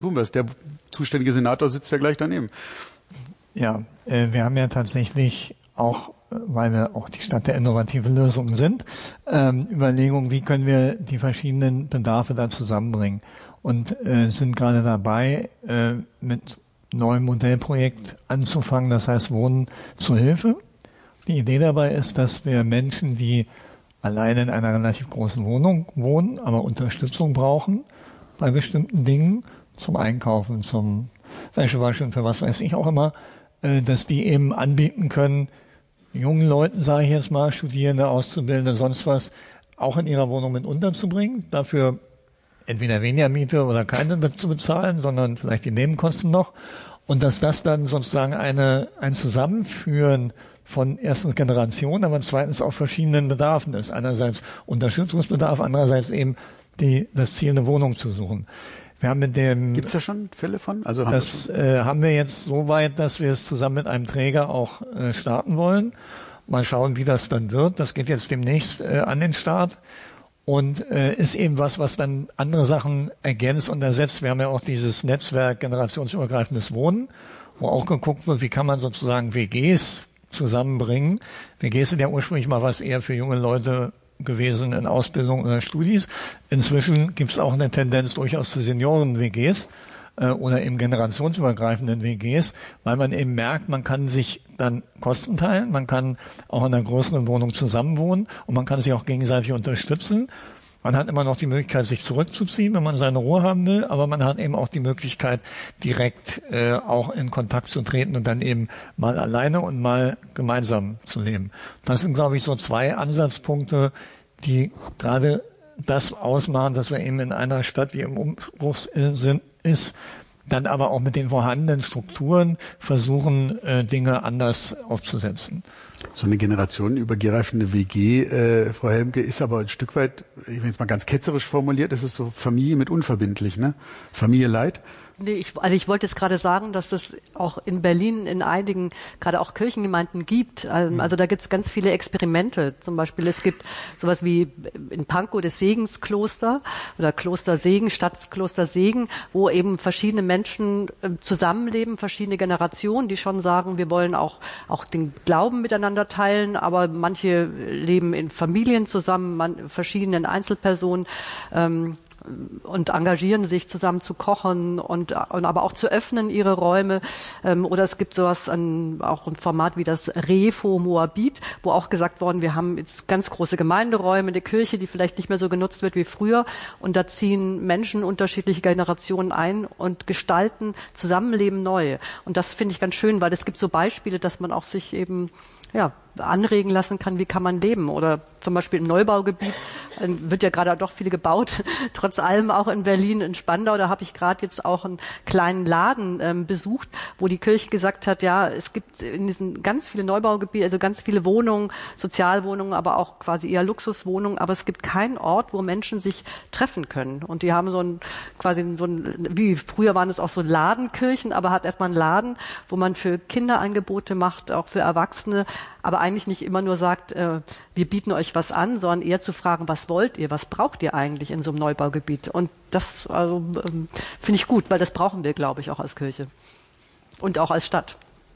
Bumbers, der zuständige Senator sitzt ja gleich daneben. Ja, wir haben ja tatsächlich auch, weil wir auch die Stadt der innovativen Lösungen sind, Überlegungen, wie können wir die verschiedenen Bedarfe da zusammenbringen. Und sind gerade dabei, mit neuem Modellprojekt anzufangen, das heißt Wohnen zur Hilfe. Die Idee dabei ist, dass wir Menschen, die alleine in einer relativ großen Wohnung wohnen, aber Unterstützung brauchen bei bestimmten Dingen, zum Einkaufen, zum Wäschewaschen, für was weiß ich auch immer, dass die eben anbieten können, jungen Leuten, sage ich jetzt mal, Studierende, Auszubildende, sonst was, auch in ihrer Wohnung mit unterzubringen, dafür entweder weniger Miete oder keine zu bezahlen, sondern vielleicht die Nebenkosten noch, und dass das dann sozusagen ein Zusammenführen von erstens Generationen, aber zweitens auch verschiedenen Bedarfen ist. Einerseits Unterstützungsbedarf, andererseits eben das Ziel, eine Wohnung zu suchen. Wir haben Gibt es da schon Fälle von? Also haben wir jetzt so weit, dass wir es zusammen mit einem Träger auch starten wollen. Mal schauen, wie das dann wird. Das geht jetzt demnächst an den Start und ist eben was dann andere Sachen ergänzt und ersetzt. Wir haben ja auch dieses Netzwerk generationsübergreifendes Wohnen, wo auch geguckt wird, wie kann man sozusagen WGs zusammenbringen. WGs sind ja ursprünglich mal was eher für junge Leute gewesen in Ausbildung oder Studis. Inzwischen gibt es auch eine Tendenz durchaus zu Senioren-WGs oder eben generationsübergreifenden WGs, weil man eben merkt, man kann sich dann Kosten teilen, man kann auch in einer größeren Wohnung zusammenwohnen und man kann sich auch gegenseitig unterstützen. Man hat immer noch die Möglichkeit, sich zurückzuziehen, wenn man seine Ruhe haben will, aber man hat eben auch die Möglichkeit, direkt auch in Kontakt zu treten und dann eben mal alleine und mal gemeinsam zu leben. Das sind, glaube ich, so zwei Ansatzpunkte, die gerade das ausmachen, dass wir eben in einer Stadt, die im Umbruch ist, dann aber auch mit den vorhandenen Strukturen versuchen, Dinge anders aufzusetzen. So eine generationenübergreifende WG, Frau Helmke, ist aber ein Stück weit, ich will jetzt mal ganz ketzerisch formuliert, das ist so Familie mit unverbindlich, ne? Familie Light. Nee, ich wollte jetzt gerade sagen, dass das auch in Berlin in einigen, gerade auch Kirchengemeinden gibt. Also da gibt es ganz viele Experimente. Zum Beispiel, es gibt sowas wie in Pankow das Segenskloster oder Kloster Segen, Stadtkloster Segen, wo eben verschiedene Menschen zusammenleben, verschiedene Generationen, die schon sagen, wir wollen auch den Glauben miteinander teilen, aber manche leben in Familien zusammen, verschiedenen Einzelpersonen, und engagieren sich zusammen zu kochen und aber auch zu öffnen ihre Räume, oder es gibt sowas auch ein Format wie das Refo Moabit, wo auch gesagt worden, wir haben jetzt ganz große Gemeinderäume, eine Kirche, die vielleicht nicht mehr so genutzt wird wie früher, und da ziehen Menschen unterschiedliche Generationen ein und gestalten Zusammenleben neu, und das finde ich ganz schön, weil es gibt so Beispiele, dass man auch sich eben anregen lassen kann, wie kann man leben. Oder zum Beispiel im Neubaugebiet wird ja gerade doch viel gebaut, trotz allem auch in Berlin, in Spandau, da habe ich gerade jetzt auch einen kleinen Laden besucht, wo die Kirche gesagt hat, ja, es gibt in diesen ganz viele Neubaugebiete, also ganz viele Wohnungen, Sozialwohnungen, aber auch quasi eher Luxuswohnungen, aber es gibt keinen Ort, wo Menschen sich treffen können. Und die haben wie früher waren es auch so Ladenkirchen, aber hat erstmal einen Laden, wo man für Kinder Angebote macht, auch für Erwachsene, aber eigentlich nicht immer nur sagt, wir bieten euch was an, sondern eher zu fragen, was wollt ihr, was braucht ihr eigentlich in so einem Neubaugebiet? Und das finde ich gut, weil das brauchen wir, glaube ich, auch als Kirche und auch als Stadt.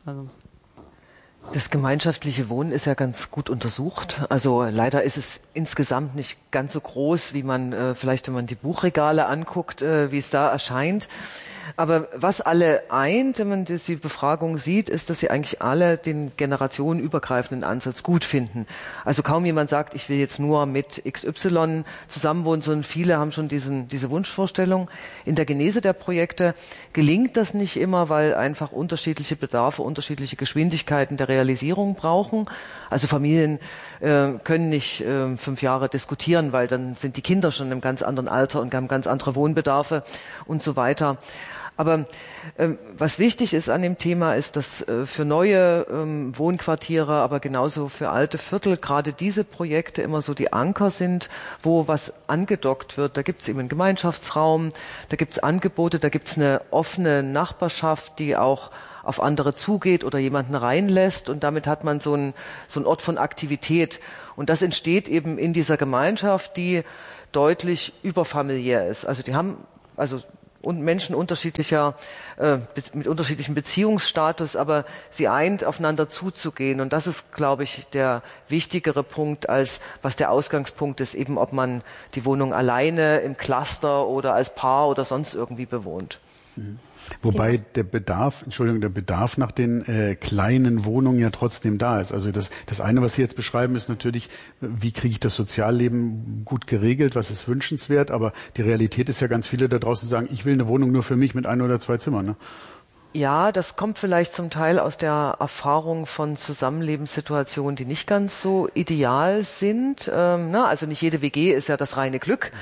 Das gemeinschaftliche Wohnen ist ja ganz gut untersucht. Also leider ist es insgesamt nicht ganz so groß, wie man vielleicht, wenn man die Buchregale anguckt, wie es da erscheint. Aber was alle eint, wenn man die Befragung sieht, ist, dass sie eigentlich alle den generationenübergreifenden Ansatz gut finden. Also kaum jemand sagt, ich will jetzt nur mit XY zusammenwohnen, sondern viele haben schon diese Wunschvorstellung. In der Genese der Projekte gelingt das nicht immer, weil einfach unterschiedliche Bedarfe, unterschiedliche Geschwindigkeiten der Realisierung brauchen. Also Familien können nicht 5 Jahre diskutieren, weil dann sind die Kinder schon in einem ganz anderen Alter und haben ganz andere Wohnbedarfe und so weiter. Aber was wichtig ist an dem Thema ist, dass für neue Wohnquartiere, aber genauso für alte Viertel gerade diese Projekte immer so die Anker sind, wo was angedockt wird. Da gibt es eben einen Gemeinschaftsraum, da gibt es Angebote, da gibt es eine offene Nachbarschaft, die auch auf andere zugeht oder jemanden reinlässt, und damit hat man so einen Ort von Aktivität. Und das entsteht eben in dieser Gemeinschaft, die deutlich überfamiliär ist. Also und Menschen unterschiedlicher, mit unterschiedlichem Beziehungsstatus, aber sie eint, aufeinander zuzugehen. Und das ist, glaube ich, der wichtigere Punkt, als was der Ausgangspunkt ist, eben ob man die Wohnung alleine, im Cluster oder als Paar oder sonst irgendwie bewohnt. Wobei der Bedarf nach den kleinen Wohnungen ja trotzdem da ist. Also das eine, was Sie jetzt beschreiben, ist natürlich, wie kriege ich das Sozialleben gut geregelt, was ist wünschenswert, aber die Realität ist ja, ganz viele da draußen sagen, ich will eine Wohnung nur für mich mit 1 oder 2 Zimmern. Ne? Ja, das kommt vielleicht zum Teil aus der Erfahrung von Zusammenlebenssituationen, die nicht ganz so ideal sind. Also nicht jede WG ist ja das reine Glück,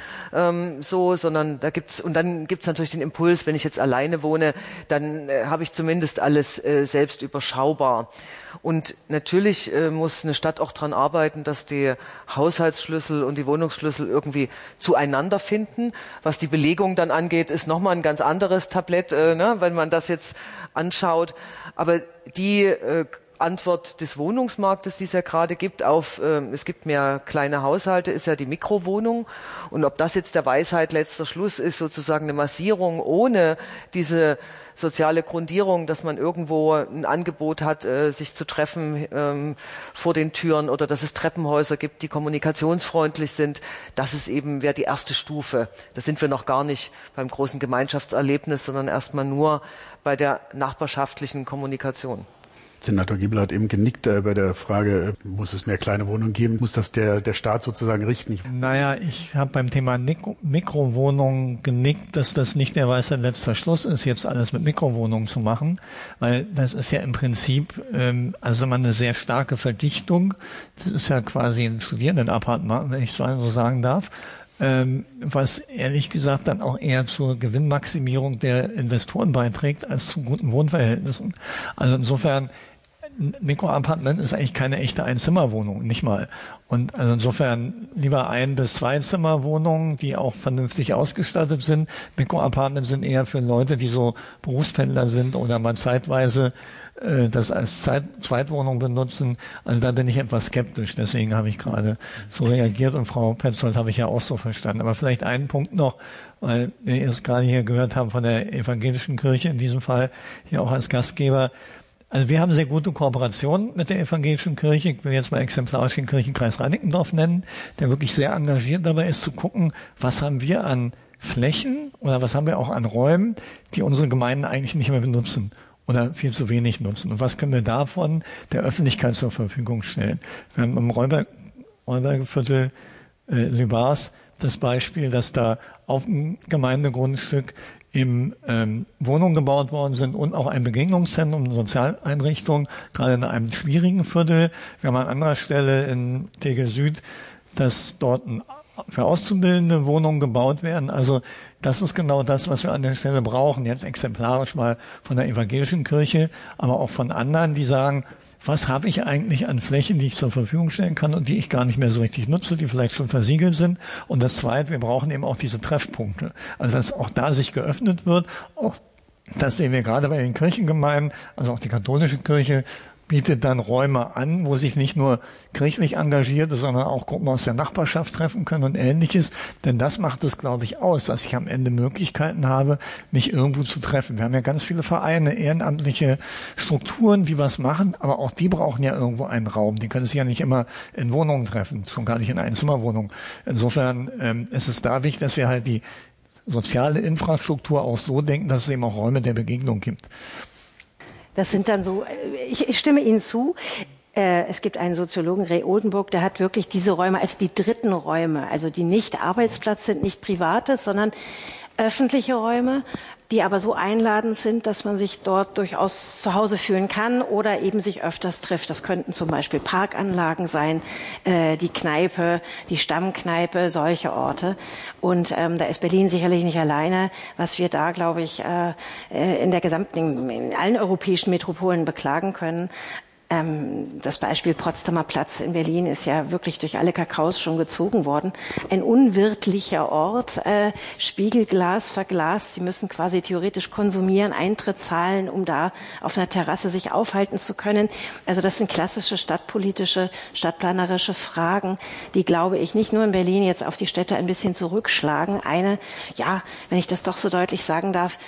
sondern dann gibt's natürlich den Impuls, wenn ich jetzt alleine wohne, dann habe ich zumindest alles selbst überschaubar. Und natürlich muss eine Stadt auch dran arbeiten, dass die Haushaltsschlüssel und die Wohnungsschlüssel irgendwie zueinander finden. Was die Belegung dann angeht, ist nochmal ein ganz anderes Tablett, wenn man das jetzt anschaut. Aber die Antwort des Wohnungsmarktes, die es ja gerade gibt, auf es gibt mehr kleine Haushalte, ist ja die Mikrowohnung. Und ob das jetzt der Weisheit letzter Schluss ist, sozusagen eine Massierung ohne diese soziale Grundierung, dass man irgendwo ein Angebot hat, sich zu treffen vor den Türen oder dass es Treppenhäuser gibt, die kommunikationsfreundlich sind, wäre die erste Stufe. Da sind wir noch gar nicht beim großen Gemeinschaftserlebnis, sondern erstmal nur bei der nachbarschaftlichen Kommunikation. Senator Giebel hat eben genickt bei der Frage, muss es mehr kleine Wohnungen geben? Muss das der Staat sozusagen richten? Naja, ich habe beim Thema Mikrowohnungen genickt, dass das nicht der Weisheit letzter Schluss ist, jetzt alles mit Mikrowohnungen zu machen, weil das ist ja im Prinzip also mal eine sehr starke Verdichtung. Das ist ja quasi ein Studierendenappartement, wenn ich so sagen darf. Was ehrlich gesagt dann auch eher zur Gewinnmaximierung der Investoren beiträgt als zu guten Wohnverhältnissen. Also insofern, ein Mikroappartement ist eigentlich keine echte Einzimmerwohnung, nicht mal. Und also insofern lieber 1- bis 2-Zimmerwohnungen, die auch vernünftig ausgestattet sind. Mikroappartements sind eher für Leute, die so Berufspendler sind oder mal zeitweise das als Zweitwohnung benutzen. Also da bin ich etwas skeptisch. Deswegen habe ich gerade so reagiert und Frau Petzold habe ich ja auch so verstanden. Aber vielleicht einen Punkt noch, weil wir es gerade hier gehört haben von der evangelischen Kirche, in diesem Fall hier auch als Gastgeber. Also wir haben sehr gute Kooperationen mit der evangelischen Kirche. Ich will jetzt mal exemplarisch den Kirchenkreis Reinickendorf nennen, der wirklich sehr engagiert dabei ist zu gucken, was haben wir an Flächen oder was haben wir auch an Räumen, die unsere Gemeinden eigentlich nicht mehr benutzen oder viel zu wenig nutzen. Und was können wir davon der Öffentlichkeit zur Verfügung stellen? Wir haben im Räuberviertel Lübars das Beispiel, dass da auf dem Gemeindegrundstück Wohnungen gebaut worden sind und auch ein Begegnungszentrum, eine Sozialeinrichtung, gerade in einem schwierigen Viertel. Wir haben an anderer Stelle in Tegel Süd, dass dort für Auszubildende Wohnungen gebaut werden. Also das ist genau das, was wir an der Stelle brauchen. Jetzt exemplarisch mal von der evangelischen Kirche, aber auch von anderen, die sagen, was habe ich eigentlich an Flächen, die ich zur Verfügung stellen kann und die ich gar nicht mehr so richtig nutze, die vielleicht schon versiegelt sind. Und das Zweite, wir brauchen eben auch diese Treffpunkte. Also dass auch da sich geöffnet wird. Auch das sehen wir gerade bei den Kirchengemeinden, also auch die katholische Kirche bietet dann Räume an, wo sich nicht nur kirchlich Engagierte, sondern auch Gruppen aus der Nachbarschaft treffen können und Ähnliches. Denn das macht es, glaube ich, aus, dass ich am Ende Möglichkeiten habe, mich irgendwo zu treffen. Wir haben ja ganz viele Vereine, ehrenamtliche Strukturen, die was machen, aber auch die brauchen ja irgendwo einen Raum. Die können sich ja nicht immer in Wohnungen treffen, schon gar nicht in Einzimmerwohnungen. Insofern ist es da wichtig, dass wir halt die soziale Infrastruktur auch so denken, dass es eben auch Räume der Begegnung gibt. Das sind dann so, ich stimme Ihnen zu. Es gibt einen Soziologen, Ray Oldenburg, der hat wirklich diese Räume als die dritten Räume, also die nicht Arbeitsplatz sind, nicht privates, sondern öffentliche Räume, die aber so einladend sind, dass man sich dort durchaus zu Hause fühlen kann oder eben sich öfters trifft. Das könnten zum Beispiel Parkanlagen sein, die Kneipe, die Stammkneipe, solche Orte. Und da ist Berlin sicherlich nicht alleine. Was wir da, glaube ich, in allen europäischen Metropolen beklagen können, Das Beispiel Potsdamer Platz in Berlin ist ja wirklich durch alle Kakaos schon gezogen worden. Ein unwirtlicher Ort, Spiegelglas verglast. Sie müssen quasi theoretisch konsumieren, Eintritt zahlen, um da auf einer Terrasse sich aufhalten zu können. Also das sind klassische stadtpolitische, stadtplanerische Fragen, die, glaube ich, nicht nur in Berlin jetzt auf die Städte ein bisschen zurückschlagen. Eine, ja, wenn ich das doch so deutlich sagen darf,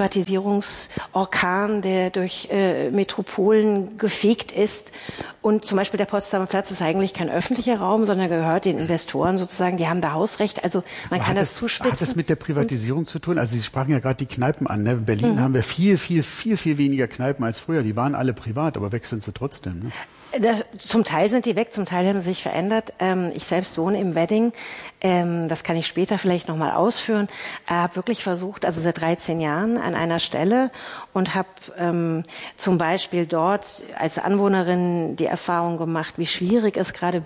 Privatisierungsorkan, der durch Metropolen gefegt ist. Und zum Beispiel der Potsdamer Platz ist eigentlich kein öffentlicher Raum, sondern gehört den Investoren sozusagen. Die haben da Hausrecht. Also man kann das zuspitzen. Hat das mit der Privatisierung zu tun? Also Sie sprachen ja gerade die Kneipen an. Ne? In Berlin haben wir viel weniger Kneipen als früher. Die waren alle privat, aber weg sind sie trotzdem. Ne? Zum Teil sind die weg, zum Teil haben sie sich verändert. Ich selbst wohne im Wedding. Das kann ich später vielleicht nochmal ausführen. Habe wirklich versucht, also seit 13 Jahren an einer Stelle und habe zum Beispiel dort als Anwohnerin die Erfahrung gemacht, wie schwierig es gerade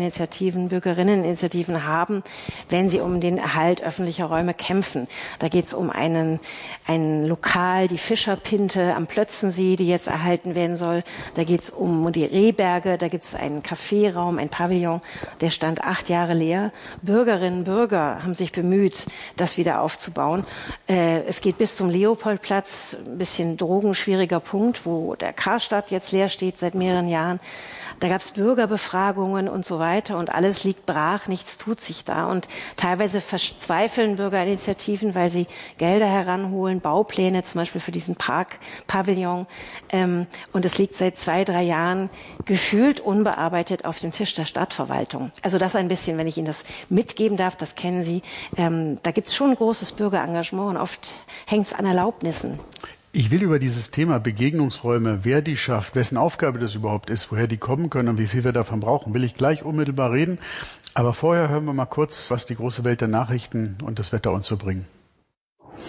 Bürgerinneninitiativen haben, wenn sie um den Erhalt öffentlicher Räume kämpfen. Da geht es um ein Lokal, die Fischerpinte am Plötzensee, die jetzt erhalten werden soll. Da geht es um die Rehberge, da gibt es einen Caféraum, ein Pavillon, der stand 8 Jahre leer. Bürgerinnen und Bürger haben sich bemüht, das wieder aufzubauen. Es geht bis zum Leopoldplatz, ein bisschen drogenschwieriger Punkt, wo der Karstadt jetzt leer steht seit mehreren Jahren. Da gab es Bürgerbefragungen und so weiter und alles liegt brach, nichts tut sich da. Und teilweise verzweifeln Bürgerinitiativen, weil sie Gelder heranholen, Baupläne zum Beispiel für diesen Park-Pavillon. Und es liegt seit 2-3 Jahren gefühlt unbearbeitet auf dem Tisch der Stadtverwaltung. Also das ein bisschen, wenn ich Ihnen das mitgeben darf, das kennen Sie. Da gibt es schon ein großes Bürgerengagement und oft hängt es an Erlaubnissen. Ich will über dieses Thema Begegnungsräume, wer die schafft, wessen Aufgabe das überhaupt ist, woher die kommen können und wie viel wir davon brauchen, will ich gleich unmittelbar reden. Aber vorher hören wir mal kurz, was die große Welt der Nachrichten und das Wetter uns so bringen.